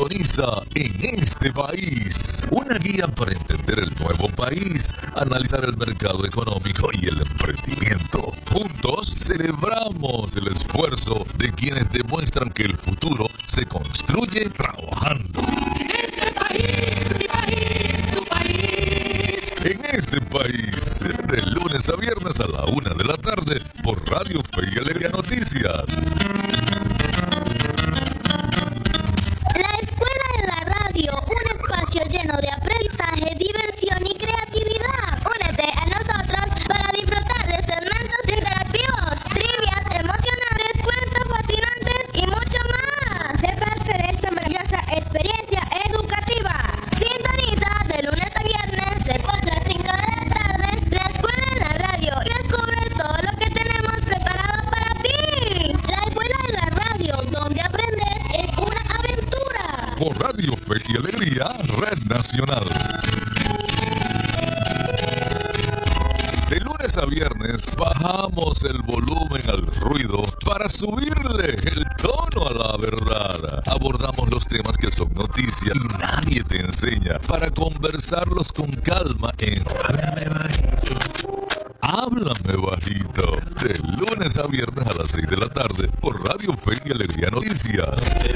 Sintoniza En Este País, una guía para entender el nuevo país, analizar el mercado económico y el emprendimiento. Juntos celebramos el esfuerzo de quienes demuestran que el futuro se construye trabajando. En este país, mi país, tu país. En Este País, de lunes a viernes a la 1 de la tarde por Radio Fe y Alegría Noticias. La Escuela de la Radio, un espacio lleno de aprendizaje, diversión y creatividad. Únete a nosotros para disfrutar de segmentos interactivos, trivias emocionantes, cuentos fascinantes y mucho más. Sé parte de esta maravillosa experiencia educativa. Sintoniza de lunes a viernes de 4 a 5 de la tarde la Escuela de la Radio y descubre todo lo que tenemos preparado para ti. La Escuela de la Radio, donde aprender es una aventura. Por Radio Fe y Alegría, Red Nacional. De lunes a viernes bajamos el volumen al ruido para subirle el tono a la verdad. Abordamos los temas que son noticia y nadie te enseña para conversarlos con calma en Háblame Bajito. Háblame Bajito. De lunes a viernes a las 6 de la tarde por Radio Fe y Alegría Noticias.